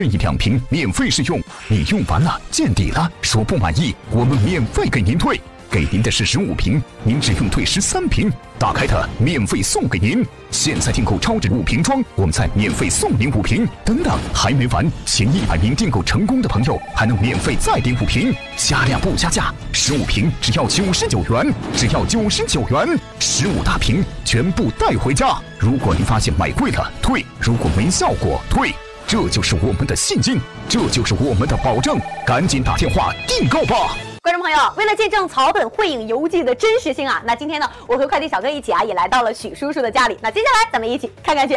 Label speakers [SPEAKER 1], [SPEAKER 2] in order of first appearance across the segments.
[SPEAKER 1] 任意2瓶免费试用，你用完了见底了，说不满意，我们免费给您退，给您的是15瓶，您只用退13瓶，打开它免费送给您。现在订购超值5瓶装，我们再免费送您5瓶。等等，还没完，前100名订购成功的朋友还能免费再订5瓶，加量不加价，15瓶只要99元，只要99元，15大瓶全部带回家。如果您发现买贵了退，如果没效果退。这就是我们的信心，这就是我们的保证，赶紧打电话订购吧！
[SPEAKER 2] 观众朋友，为了见证草本绘影游记的真实性啊，那今天呢，我和快递小哥一起啊，也来到了许叔叔的家里。那接下来咱们一起看看去。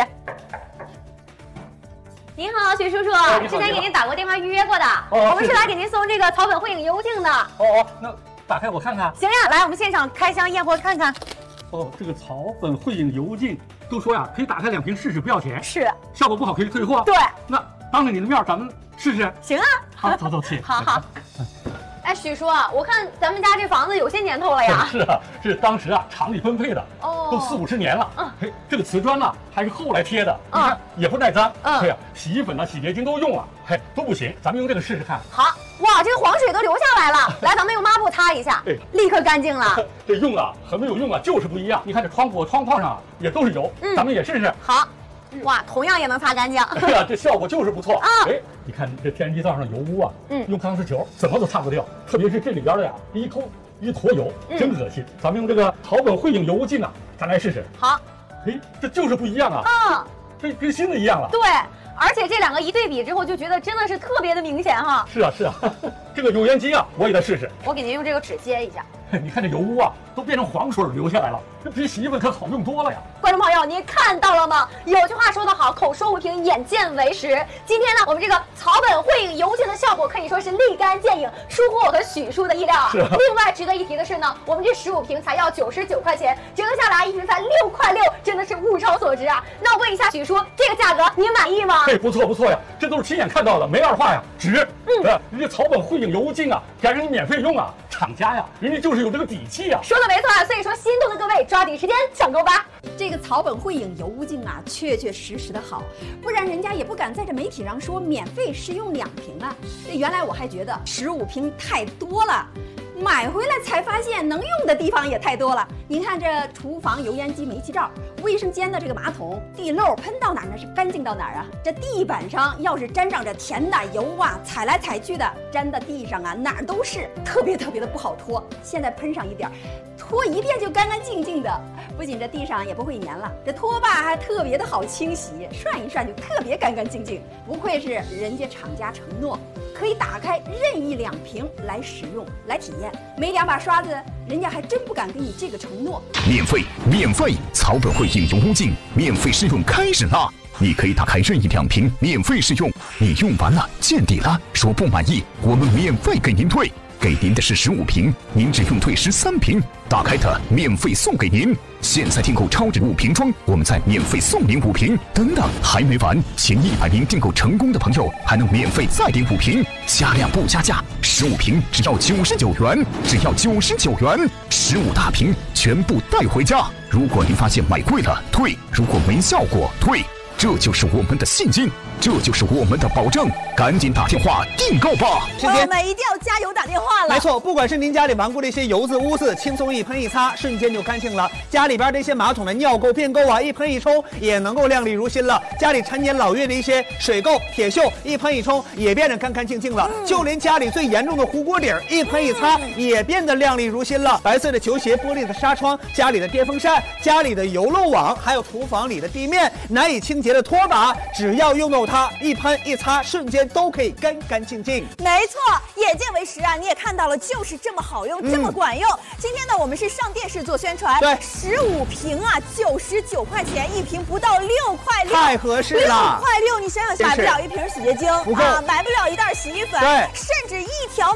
[SPEAKER 2] 您好，许叔叔，之前给您打过电话预约过的，我们是来给您送这个草本绘影邮镜的。
[SPEAKER 3] 那打开我看看。
[SPEAKER 2] 行呀，来，我们现场开箱验货看看。
[SPEAKER 3] 这个草本绘影邮镜都说呀，可以打开2瓶试试，不要钱。
[SPEAKER 2] 是，
[SPEAKER 3] 效果不好可以退货。
[SPEAKER 2] 对，
[SPEAKER 3] 那当着你的面咱们试试。
[SPEAKER 2] 行啊，
[SPEAKER 3] 好，走，去。
[SPEAKER 2] 好。哎，许叔，我看咱们家这房子有些年头了呀。
[SPEAKER 3] 是啊，是当时啊厂里分配的，都40、50年了。这个瓷砖呢还是后来贴的，你看也不耐脏。对呀，洗衣粉啊、洗洁精都用了，都不行。咱们用这个试试看。
[SPEAKER 2] 好，哇，这个黄水都流下来了。来，咱们用抹布擦一下，立刻干净了。
[SPEAKER 3] 这用啊和没有用啊就是不一样。你看这窗户、窗框上也都是油，咱们也试试。
[SPEAKER 2] 好。哇，同样也能擦干净。
[SPEAKER 3] 对呀，这效果就是不错。你看这天然气灶上油污啊，用钢丝球怎么都擦不掉，特别是这里边的呀，一坨油，真恶心。咱们用这个草本绘影油镜啊，咱来试试。
[SPEAKER 2] 好，
[SPEAKER 3] 这就是不一样啊。这跟新的一样了。
[SPEAKER 2] 对，而且这2个一对比之后，就觉得真的是特别的明显哈。
[SPEAKER 3] 是啊，这个油烟机啊，我也得试试。
[SPEAKER 2] 我给您用这个纸接一下。
[SPEAKER 3] 你看这油污啊，都变成黄水流下来了，这比洗衣粉可好用多了呀！
[SPEAKER 2] 观众朋友，您看到了吗？有句话说得好，口说无凭，眼见为实。今天呢，我们这个草本绘影邮镜的效果可以说是立竿见影，出乎我和许叔的意料啊。另外值得一提的是呢，我们这15瓶才要99块钱，折合下来1瓶才6块6，真的是物超所值啊！那我问一下许叔，这个价格您满意吗？
[SPEAKER 3] 不错呀，这都是亲眼看到的，没二话呀，值。人家草本绘影邮镜啊，还让你免费用啊，厂家呀，人家就是有这个底气啊。
[SPEAKER 2] 说的没错啊，所以说心动的各位抓紧时间抢购吧。
[SPEAKER 4] 这个草本绘影邮镜啊，确实的好，不然人家也不敢在这媒体上说免费试用2瓶啊。原来我还觉得15瓶太多了，买回来才发现能用的地方也太多了。您看这厨房油烟机煤气灶，卫生间的这个马桶地漏喷到哪儿呢是干净到哪儿啊？这地板上要是沾上这甜的油啊，踩来踩去的，粘到地上啊哪儿都是，特别的不好拖。现在喷上一点，拖一遍就干干净净的，不仅这地上也不会粘了，这拖把还特别的好清洗，涮一涮就特别干干净净。不愧是人家厂家承诺，可以打开任意2瓶来使用来体验，没2把刷子，人家还真不敢给你这个承诺。
[SPEAKER 1] 免费，草本绘影邮镜免费试用开始啦！你可以打开任意2瓶免费试用，你用完了见底了，说不满意，我们免费给您退，给您的是15瓶，您只用退13瓶，打开它免费送给您。现在订购超值5瓶装，我们再免费送您5瓶。等等，还没完，前100名订购成功的朋友还能免费再订5瓶，加量不加价，15瓶只要99元，只要99元，15大瓶全部带回家。如果您发现买贵了退，如果没效果退。这就是我们的信心，这就是我们的保证，赶紧打电话订购吧！
[SPEAKER 2] 朋友们一定要加油打电话了。
[SPEAKER 5] 没错，不管是您家里顽固的一些油渍污渍，轻松一喷一擦，瞬间就干净了；家里边这些马桶的尿垢、便垢啊，一喷一冲也能够亮丽如新了；家里陈年老月的一些水垢、铁锈，一喷一冲也变得干干净净了；就连家里最严重的糊锅底儿，一喷一擦也变得亮丽如新了。白色的球鞋、玻璃的纱窗、家里的电风扇、家里的油漏网，还有厨房里的地面难以清洁的拖把，只要用到它，一喷一擦，瞬间都可以干干净净。
[SPEAKER 6] 没错，眼见为实啊！你也看到了，就是这么好用，这么管用。今天呢，我们是上电视做宣传，对，15瓶啊，99块钱1瓶，不到6块6，
[SPEAKER 5] 太合适了。
[SPEAKER 6] 6块6，你想想，买不了1瓶洗洁精啊，买不了1袋洗衣粉，甚至1条毛巾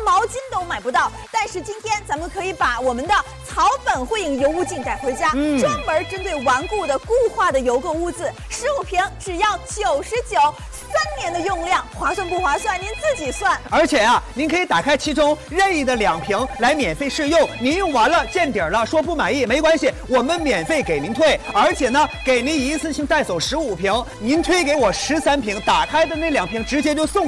[SPEAKER 6] 都买不到。但是今天咱们可以把我们的草本汇影油污净带回家，专门针对顽固的固化的油垢污渍，15瓶只要99。3年的用量，划算不划算？您自己算。
[SPEAKER 5] 而且啊，您可以打开其中任意的2瓶来免费试用，您用完了见底了，说不满意没关系，我们免费给您退，而且呢，给您一次性带走15瓶，您推给我13瓶，打开的那2瓶直接就送。